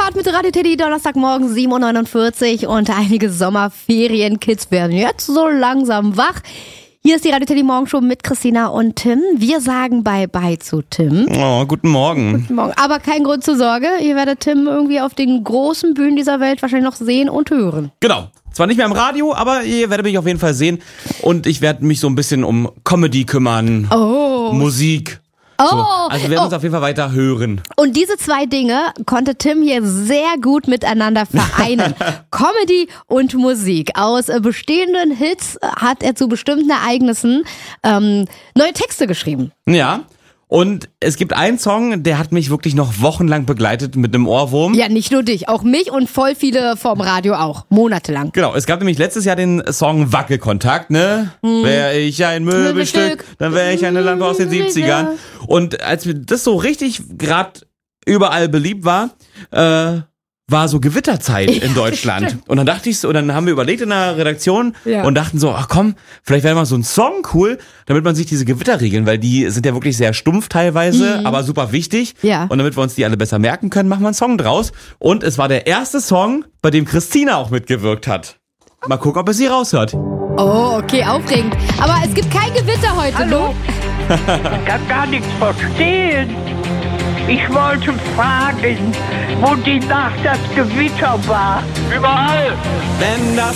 Fahrt mit Radio Teddy, Donnerstagmorgen 7.49 Uhr und einige Sommerferien-Kids werden jetzt so langsam wach. Hier ist die Radio Teddy Morgenshow mit Christina und Tim. Wir sagen Bye-bye zu Tim. Oh, guten Morgen. Guten Morgen. Aber kein Grund zur Sorge. Ihr werdet Tim irgendwie auf den großen Bühnen dieser Welt wahrscheinlich noch sehen und hören. Genau. Zwar nicht mehr im Radio, aber ihr werdet mich auf jeden Fall sehen. Und ich werde mich so ein bisschen um Comedy kümmern. Oh. Musik. So. Also wir werden uns auf jeden Fall weiter hören. Und diese zwei Dinge konnte Tim hier sehr gut miteinander vereinen. Comedy und Musik. Aus bestehenden Hits hat er zu bestimmten Ereignissen neue Texte geschrieben. Ja. Und es gibt einen Song, der hat mich wirklich noch wochenlang begleitet mit einem Ohrwurm. Ja, nicht nur dich, auch mich und voll viele vom Radio auch, monatelang. Genau, es gab nämlich letztes Jahr den Song Wackelkontakt, ne? Wär ich ein Möbelstück, dann wär ich eine Lampe aus den 70ern. Und als mir das so richtig gerade überall beliebt war so Gewitterzeit in Deutschland. Stimmt. Und dann dachte ich so, und dann haben wir überlegt in der Redaktion und dachten so, ach komm, vielleicht wäre mal so ein Song cool, damit man sich diese Gewitter regeln, weil die sind ja wirklich sehr stumpf teilweise, aber super wichtig. Ja. Und damit wir uns die alle besser merken können, machen wir einen Song draus. Und es war der erste Song, bei dem Christina auch mitgewirkt hat. Mal gucken, ob ihr sie raushört. Oh, okay, aufregend. Aber es gibt kein Gewitter heute, Hallo? Ich kann gar nichts verstehen. Ich wollte fragen, wo die Nacht das Gewitter war. Überall! Wenn das